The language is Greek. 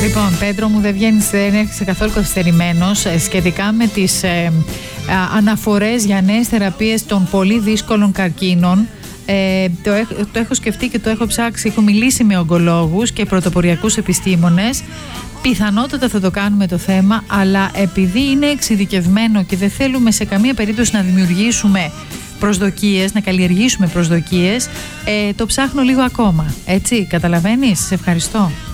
Λοιπόν, Πέτρο μου, δεν έρχεσαι καθόλου καθυστερημένος σχετικά με τις αναφορές για νέες θεραπείες των πολύ δύσκολων καρκίνων. Το έχω σκεφτεί και το έχω ψάξει. Έχω μιλήσει με ογκολόγους και πρωτοποριακούς επιστήμονες. Πιθανότατα θα το κάνουμε το θέμα, αλλά επειδή είναι εξειδικευμένο και δεν θέλουμε σε καμία περίπτωση να δημιουργήσουμε προσδοκίες, να καλλιεργήσουμε προσδοκίες, το ψάχνω λίγο ακόμα. Έτσι, καταλαβαίνεις? Σε ευχαριστώ.